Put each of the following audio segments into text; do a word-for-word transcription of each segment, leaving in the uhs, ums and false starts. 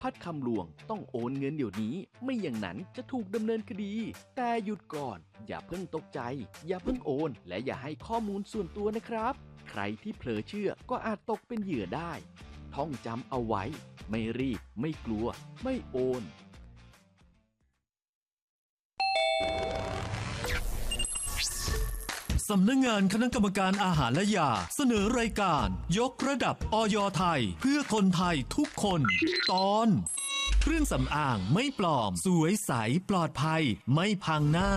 พัดคำลวงต้องโอนเงินเดี๋ยวนี้ไม่อย่างนั้นจะถูกดำเนินคดีแต่หยุดก่อนอย่าเพิ่งตกใจอย่าเพิ่งโอนและอย่าให้ข้อมูลส่วนตัวนะครับใครที่เผลอเชื่อก็อาจตกเป็นเหยื่อได้ท่องจำเอาไว้ไม่รีบไม่กลัวไม่โอนสำนักงานคณะกรรมการอาหารและยาเสนอรายการยกระดับอย.ไทยเพื่อคนไทยทุกคนตอนเครื่องสำอางไม่ปลอมสวยใสปลอดภัยไม่พังหน้า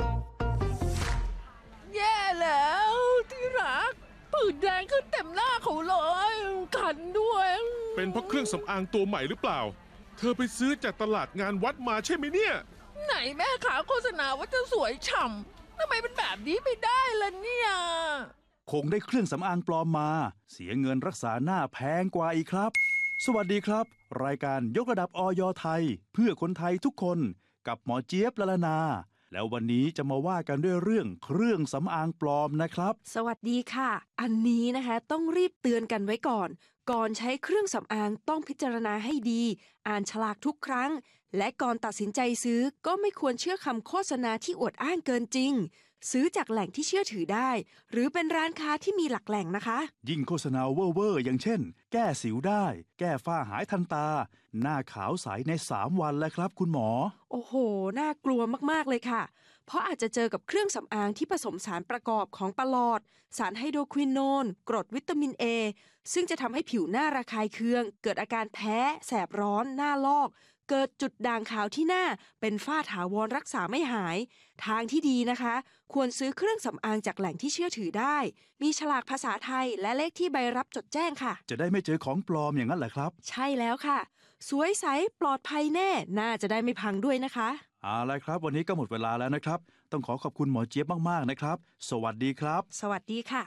แย่แล้วที่รักผื่นแดงขึ้นเต็มหน้าเขาเลยคันด้วยเป็นเพราะเครื่องสำอางตัวใหม่หรือเปล่าเธอไปซื้อจากตลาดงานวัดมาใช่ไหมเนี่ยไหนแม่ขาโฆษณาว่าจะสวยฉ่ำทำไมเป็นแบบนี้ไม่ได้ล่ะเนี่ยคงได้เครื่องสำอางปลอมมาเสียเงินรักษาหน้าแพงกว่าอีกครับสวัสดีครับรายการยกระดับอย.ไทยเพื่อคนไทยทุกคนกับหมอเจี๊ยบละลานาแล้ววันนี้จะมาว่ากันด้วยเรื่องเครื่องสำอางปลอมนะครับสวัสดีค่ะอันนี้นะคะต้องรีบเตือนกันไว้ก่อนก่อนใช้เครื่องสำอางต้องพิจารณาให้ดีอ่านฉลากทุกครั้งและก่อนตัดสินใจซื้อก็ไม่ควรเชื่อคำโฆษณาที่อวดอ้างเกินจริงซื้อจากแหล่งที่เชื่อถือได้หรือเป็นร้านค้าที่มีหลักแหล่งนะคะยิ่งโฆษณาเว่อร์ๆอย่างเช่นแก้สิวได้แก้ฝ้าหายทันตาหน้าขาวใสในสามวันแล้วครับคุณหมอโอ้โหน่ากลัวมากๆเลยค่ะเพราะอาจจะเจอกับเครื่องสำอางที่ผสมสารประกอบของปลอดสารไฮโดรควินโนนกรดวิตามิน A ซึ่งจะทำให้ผิวหน้าระคายเคืองเกิดอาการแพ้แสบร้อนหน้าลอกเกิดจุดด่างขาวที่หน้าเป็นฝ้าถาวรรักษาไม่หายทางที่ดีนะคะควรซื้อเครื่องสำอางจากแหล่งที่เชื่อถือได้มีฉลากภาษาไทยและเลขที่ใบรับจดแจ้งค่ะจะได้ไม่เจอของปลอมอย่างนั้นแหละครับใช่แล้วค่ะสวยใสปลอดภัยแน่น่าจะได้ไม่พังด้วยนะคะเอาล่ะครับวันนี้ก็หมดเวลาแล้วนะครับต้องขอขอบคุณหมอเจี๊ยบมากๆนะครับสวัสดีครับสวัสดีค่ะ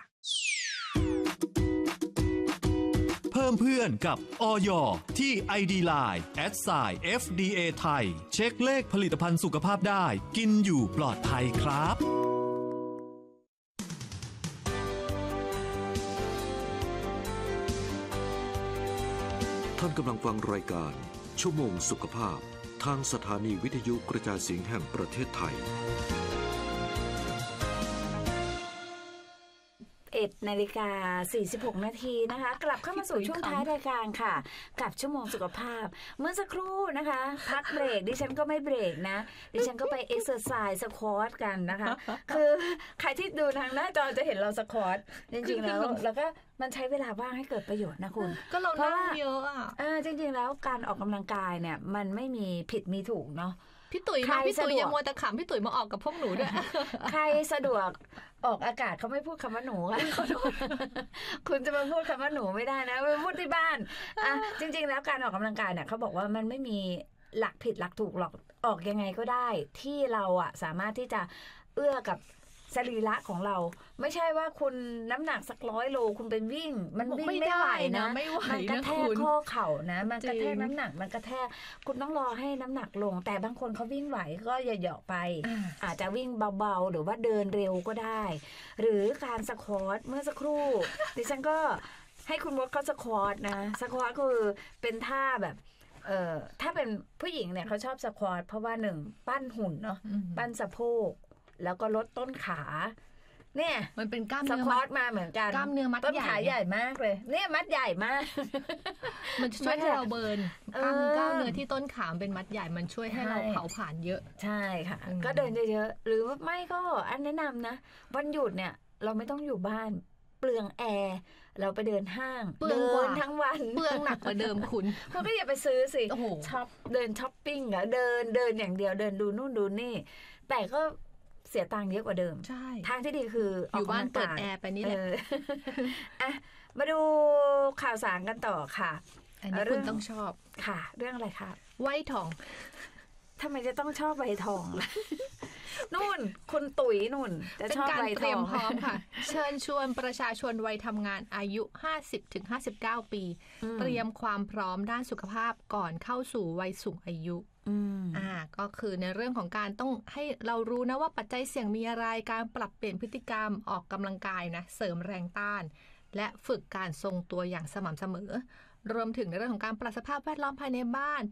เพิ่มเพื่อนกับอย.ที่ ไอ ดี ไลน์ แอท ไซน์ เอฟ ดี เอ ไทยเช็คเลขผลิตภัณฑ์สุขภาพได้กินอยู่ปลอดภัยครับท่านกำลังฟังรายการชั่วโมงสุขภาพทางสถานีวิทยุกระจายเสียงแห่งประเทศไทยเอ็ดนาฬิกาสี่สิบหกนาทีนะคะกลับเข้ามาสู่ช่วงท้ายรายการค่ะกับชั่วโมงสุขภาพเมื่อสักครู่นะคะพักเบรกดิฉันก็ไม่เบรกนะดิฉันก็ไปเอ็กซ์เซอร์ไซส์สควอตกันนะคะคือใครที่ดูทางหน้าจอจะเห็นเราสควอตจริงๆแล้วแล้วก็มันใช้เวลาว่างให้เกิดประโยชน์นะคุณก็เรานั่งเยอะอ่ะเออจริงๆแล้วการออกกำลังกายเนี่ยมันไม่มีผิดมีถูกเนาะพี่ตุ๋ยมาพี่ตุ๋ยอย่ามัวแต่ขำพี่ตุ๋ยมาออกกับพวกหนูด้วยใครสะดวกออกอากาศเขาไม่พูดคำว่าหนูค่ะคุณจะมาพูดคำว่าหนูไม่ได้นะไปพูดที่บ้านอ่ะจริงๆแล้วการออกกำลังกายเนี่ยเขาบอกว่ามันไม่มีหลักผิดหลักถูกหรอกออกยังไงก็ได้ที่เราอ่ะสามารถที่จะเอื้อกับสรีระของเราไม่ใช่ว่าคุณน้ำหนักสักร้อยโลคุณไปวิ่งมันวิ่งไม่ไหวนะมันกระแทกข้อเข่านะมันกระแทกน้ำหนักมันกระแทกคุณต้องรอให้น้ำหนักลงแต่บางคนเขาวิ่งไหวก็อย่าเหยาะไปอาจจะวิ่งเบาๆหรือว่าเดินเร็วก็ได้หรือการสควอตเมื่อสักครู่ดิฉันก็ให้คุณมดเขาสควอตนะสควอตคือเป็นท่าแบบเอ่อถ้าเป็นผู้หญิงเนี่ยเขาชอบสควอตเพราะว่าหนึ่งปั้นหุ่นเนาะปั้นสะโพกแล้วก็ลดต้นขาเนี่ยมันเป็นกล้ามเนื้อสควอตมาเหมือนกันกล้ามเนื้อมัดใหญ่ต้นขาใหญ่มากเลยเนี่ยมัดใหญ่มากมันช่วยให้เราเบิร์นกล้ามกล้ามเนื้อที่ต้นขาเป็นมัดใหญ่มันช่วยให้เราเผาผลาญเยอะใช่ค่ะก็เดินเยอะๆหรือไม่ก็อันแนะนำนะวันหยุดเนี่ยเราไม่ต้องอยู่บ้านเปลืองแอร์เราไปเดินห้างเดินทั้งวันเปลืองหนักกว่าเดิมคุณคุณก็อย่าไปซื้อสิช็อปเดินช้อปปิ้งอะเดินเดินอย่างเดียวเดินดูนู่นดูนี่แต่ก็เสียตังค์เยอะกว่าเดิมใช่ทางที่ดีคืออยู่บ้านเปิดแอร์ไปนี่แหละอ่ะมาดูข่าวสารกันต่อค่ะอันนี้คุณต้องชอบค่ะเรื่องอะไรคะไวทองทำไมจะต้องชอบไวทองล่ะนู่นคุณตุ๋ยนู่นจะชอบไวทองเป็นการเตรียมพร้อมค่ะเชิญชวนประชาชนวัยทำงานอายุ ห้าสิบถึงห้าสิบเก้า ปีเตรียมความพร้อมด้านสุขภาพก่อนเข้าสู่วัยสูงอายุอ่าก็คือในเรื่องของการต้องให้เรารู้นะว่าปัจจัยเสี่ยงมีอะไรการปรับเปลี่ยนพฤติกรรมออกกำลังกายนะเสริมแรงต้านและฝึกการทรงตัวอย่างสม่ำเสมอรวมถึงในเรื่องของการปรับสภาพแวดล้อมภายในบ้าน